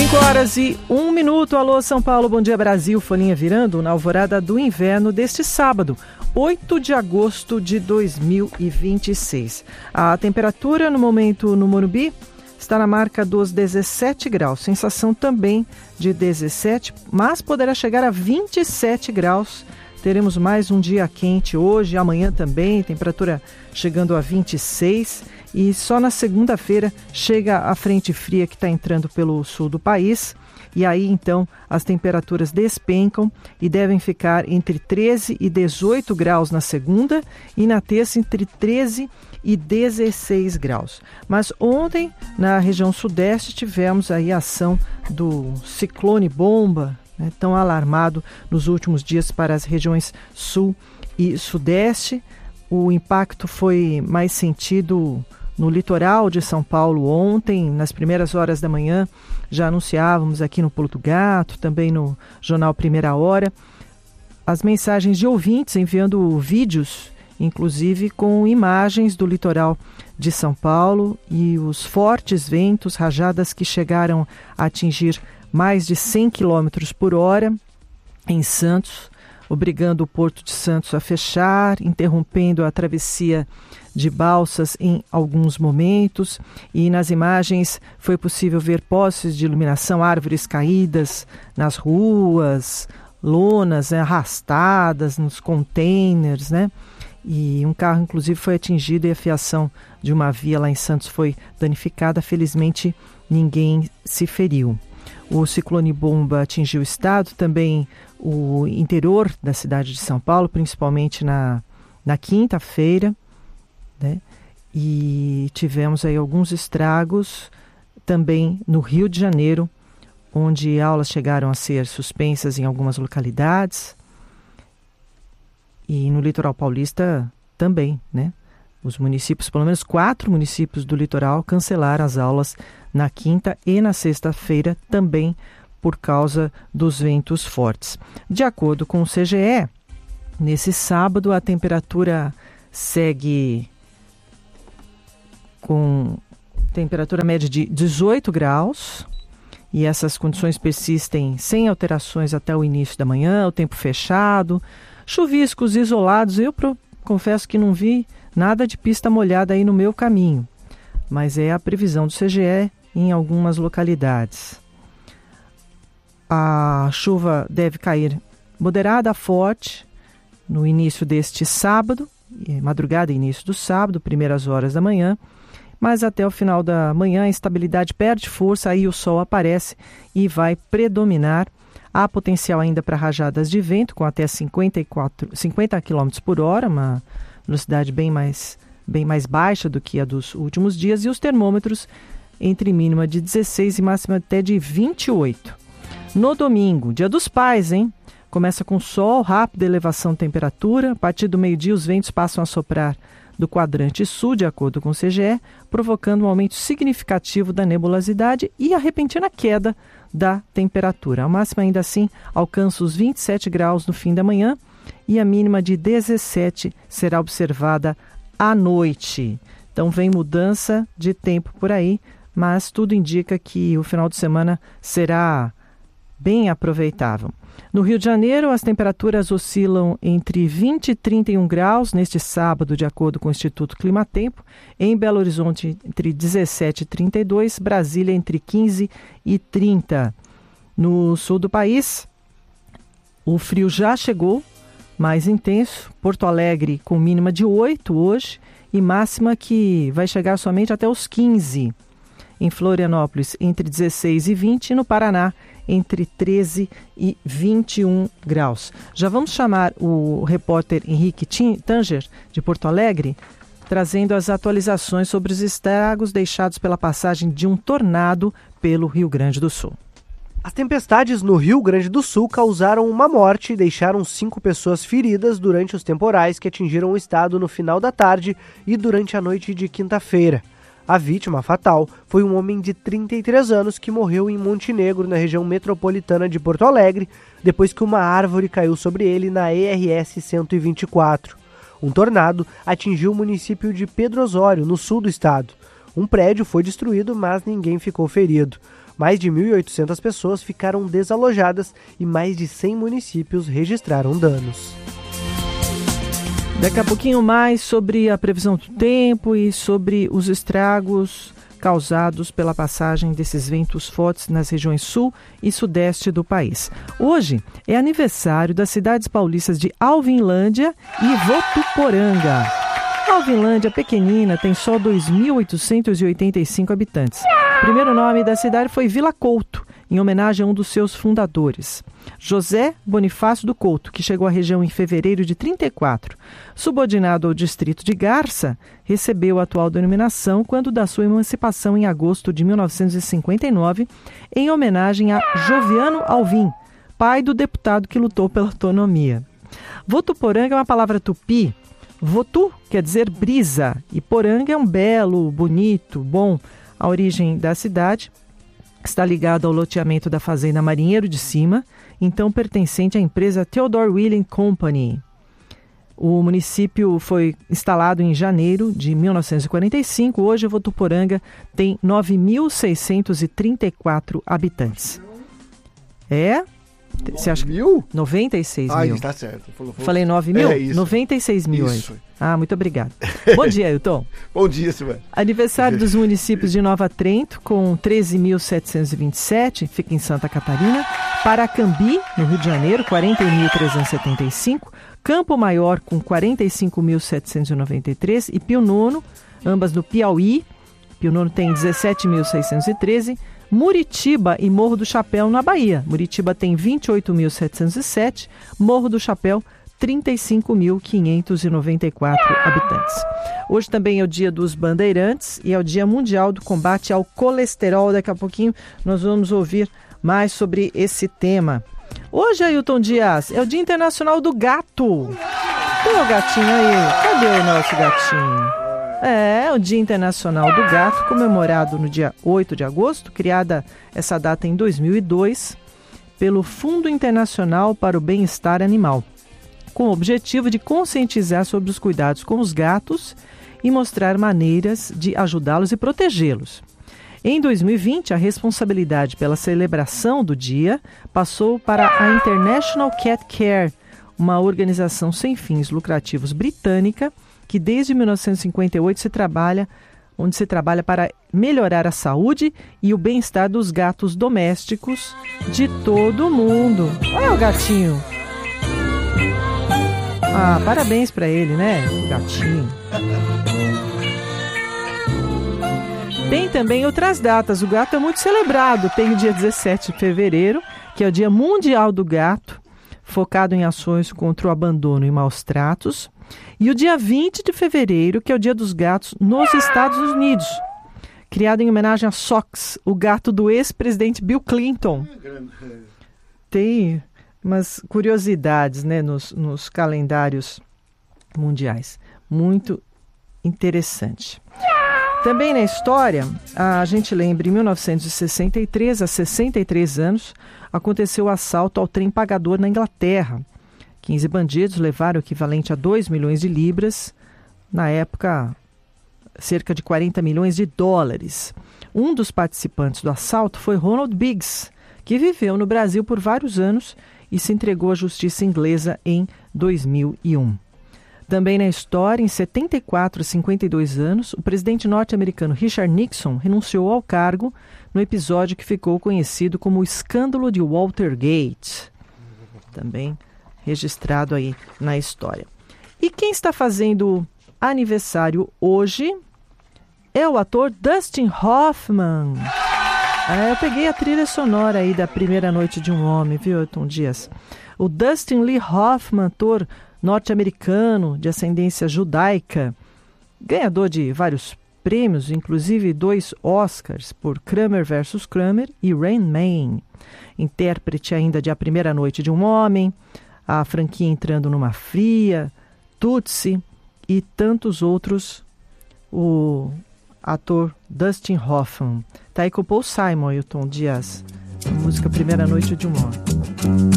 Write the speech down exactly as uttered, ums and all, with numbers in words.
cinco horas e um minuto. Alô, São Paulo, bom dia Brasil. Folhinha virando na alvorada do inverno deste sábado, oito de agosto de dois mil e vinte e seis. A temperatura no momento no Morumbi está na marca dos dezessete graus. Sensação também de dezessete, mas poderá chegar a vinte e sete graus. Teremos mais um dia quente hoje, amanhã também, temperatura chegando a vinte e seis. E só na segunda-feira chega a frente fria que está entrando pelo sul do país. E aí, então, as temperaturas despencam e devem ficar entre treze e dezoito graus na segunda e na terça entre treze e dezesseis graus. Mas ontem, na região sudeste, tivemos aí a ação do ciclone bomba, né, tão alarmado nos últimos dias para as regiões sul e sudeste. O impacto foi mais sentido no litoral de São Paulo ontem, nas primeiras horas da manhã. Já anunciávamos aqui no Pulo do Gato, também no Jornal Primeira Hora, as mensagens de ouvintes enviando vídeos, inclusive com imagens do litoral de São Paulo e os fortes ventos, rajadas que chegaram a atingir mais de cem quilômetros por hora em Santos, obrigando o Porto de Santos a fechar, interrompendo a travessia de balsas em alguns momentos. E nas imagens foi possível ver postes de iluminação, árvores caídas nas ruas, lonas, né, arrastadas nos containers, né? E um carro, inclusive, foi atingido e a fiação de uma via lá em Santos foi danificada. Felizmente, ninguém se feriu. O ciclone bomba atingiu o estado, também o interior da cidade de São Paulo, principalmente na, na quinta-feira, né? E tivemos aí alguns estragos também no Rio de Janeiro, onde aulas chegaram a ser suspensas em algumas localidades. E no litoral paulista também, né? Os municípios, pelo menos quatro municípios do litoral, cancelaram as aulas na quinta e na sexta-feira também por causa dos ventos fortes. De acordo com o C G E, nesse sábado a temperatura segue com temperatura média de dezoito graus e essas condições persistem sem alterações até o início da manhã, o tempo fechado, chuviscos isolados. Eu pro, confesso que não vi nada de pista molhada aí no meu caminho, mas é a previsão do C G E em algumas localidades. A chuva deve cair moderada a forte no início deste sábado, madrugada e início do sábado, primeiras horas da manhã, mas até o final da manhã a instabilidade perde força, aí o sol aparece e vai predominar. Há potencial ainda para rajadas de vento com até cinquenta e quatro, cinquenta quilômetros por hora, uma velocidade bem mais, bem mais baixa do que a dos últimos dias, e os termômetros entre mínima de dezesseis e máxima até de vinte e oito. No domingo, dia dos pais, hein? Começa com sol, rápida elevação de temperatura. A partir do meio-dia, os ventos passam a soprar do quadrante sul, de acordo com o C G E, provocando um aumento significativo da nebulosidade e a repentina queda da temperatura. A máxima, ainda assim, alcança os vinte e sete graus no fim da manhã e a mínima de dezessete será observada à noite. Então, vem mudança de tempo por aí, mas tudo indica que o final de semana será bem aproveitável. No Rio de Janeiro, as temperaturas oscilam entre vinte e trinta e um graus neste sábado, de acordo com o Instituto Climatempo. Em Belo Horizonte, entre dezessete e trinta e dois, Brasília entre quinze e trinta. No sul do país, o frio já chegou, mais intenso. Porto Alegre com mínima de oito hoje e máxima que vai chegar somente até os quinze. Em Florianópolis, entre dezesseis e vinte, e no Paraná, entre treze e vinte e um graus. Já vamos chamar o repórter Henrique Tanger, de Porto Alegre, trazendo as atualizações sobre os estragos deixados pela passagem de um tornado pelo Rio Grande do Sul. As tempestades no Rio Grande do Sul causaram uma morte e deixaram cinco pessoas feridas durante os temporais que atingiram o estado no final da tarde e durante a noite de quinta-feira. A vítima fatal foi um homem de trinta e três anos que morreu em Montenegro, na região metropolitana de Porto Alegre, depois que uma árvore caiu sobre ele na E R S cento e vinte e quatro. Um tornado atingiu o município de Pedro Osório, no sul do estado. Um prédio foi destruído, mas ninguém ficou ferido. Mais de mil e oitocentas pessoas ficaram desalojadas e mais de cem municípios registraram danos. Daqui a pouquinho mais sobre a previsão do tempo e sobre os estragos causados pela passagem desses ventos fortes nas regiões sul e sudeste do país. Hoje é aniversário das cidades paulistas de Alvinlândia e Votuporanga. Alvinlândia, pequenina, tem só dois mil oitocentos e oitenta e cinco habitantes. O primeiro nome da cidade foi Vila Couto, em homenagem a um dos seus fundadores, José Bonifácio do Couto, que chegou à região em fevereiro de trinta e quatro. Subordinado ao distrito de Garça, recebeu a atual denominação quando da sua emancipação em agosto de mil novecentos e cinquenta e nove, em homenagem a Joviano Alvim, pai do deputado que lutou pela autonomia. Votuporanga é uma palavra tupi. Votu quer dizer brisa e poranga é um belo, bonito, bom. A origem da cidade está ligada ao loteamento da fazenda Marinheiro de Cima, então pertencente à empresa Theodore William Company. O município foi instalado em janeiro de mil novecentos e quarenta e cinco. Hoje, Votuporanga tem nove mil seiscentos e trinta e quatro habitantes. É? Você acha? Mil? noventa e seis mil. Ah, está certo. Falou, falou. Falei nove mil? É isso. noventa e seis mil. Isso. Aí. Ah, muito obrigado. Bom dia, Ailton. Bom dia, Silvana. Aniversário dos municípios de Nova Trento, com treze mil setecentos e vinte e sete, fica em Santa Catarina. Paracambi, no Rio de Janeiro, quarenta mil trezentos e setenta e cinco. Campo Maior, com quarenta e cinco mil setecentos e noventa e três. E Pio Nono, ambas no Piauí. Pio Nono tem dezessete mil seiscentos e treze. Muritiba e Morro do Chapéu, na Bahia. Muritiba tem vinte e oito mil setecentos e sete. Morro do Chapéu, trinta e cinco mil quinhentos e noventa e quatro habitantes. Hoje também é o dia dos bandeirantes e é o dia mundial do combate ao colesterol. Daqui a pouquinho nós vamos ouvir mais sobre esse tema. Hoje, Ailton Dias, é o Dia Internacional do Gato. Tem o gatinho aí? Cadê o nosso gatinho? É, o Dia Internacional do Gato, comemorado no dia oito de agosto, criada essa data em dois mil e dois, pelo Fundo Internacional para o Bem-Estar Animal, com o objetivo de conscientizar sobre os cuidados com os gatos e mostrar maneiras de ajudá-los e protegê-los. Em dois mil e vinte, a responsabilidade pela celebração do dia passou para a International Cat Care, uma organização sem fins lucrativos britânica que desde mil novecentos e cinquenta e oito se trabalha, onde se trabalha para melhorar a saúde e o bem-estar dos gatos domésticos de todo o mundo. Olha o gatinho. Ah, parabéns para ele, né? O gatinho. Tem também outras datas. O gato é muito celebrado. Tem o dia dezessete de fevereiro, que é o Dia Mundial do Gato, focado em ações contra o abandono e maus tratos. E o dia vinte de fevereiro, que é o Dia dos Gatos nos Estados Unidos, criado em homenagem a Sox, o gato do ex-presidente Bill Clinton. Tem umas curiosidades, né, nos, nos calendários mundiais. Muito interessante. Também na história, a gente lembra, em mil novecentos e sessenta e três, há sessenta e três anos, aconteceu o assalto ao trem pagador na Inglaterra. quinze bandidos levaram o equivalente a dois milhões de libras, na época cerca de quarenta milhões de dólares. Um dos participantes do assalto foi Ronald Biggs, que viveu no Brasil por vários anos e se entregou à justiça inglesa em dois mil e um. Também na história, em setenta e quatro, cinquenta e dois anos, o presidente norte-americano Richard Nixon renunciou ao cargo no episódio que ficou conhecido como o escândalo de Watergate. Também registrado aí na história. E quem está fazendo aniversário hoje é o ator Dustin Hoffman. Ah, eu peguei a trilha sonora aí da Primeira Noite de um Homem, viu, Ailton Dias? O Dustin Lee Hoffman, ator norte-americano de ascendência judaica, ganhador de vários prêmios, inclusive dois Oscars por Kramer versus Kramer e Rain Man. Intérprete ainda de A Primeira Noite de um Homem, a franquia Entrando numa Fria, Tootsie e tantos outros. O ator Dustin Hoffman. Tá aí com o Paul Simon, Ailton Dias. A música Primeira Noite de um Homem.